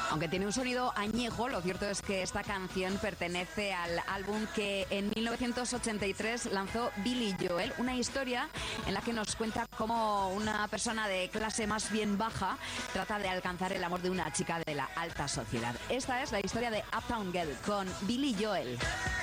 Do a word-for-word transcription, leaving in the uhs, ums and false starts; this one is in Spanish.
Aunque tiene un sonido añejo, lo cierto es que esta canción pertenece al álbum que en mil novecientos ochenta y tres lanzó Billy Joel, una historia en la que nos cuenta cómo una persona de clase más bien baja trata de alcanzar el amor de una chica de la alta sociedad. Esta es la historia de Uptown Girl con Billy Joel.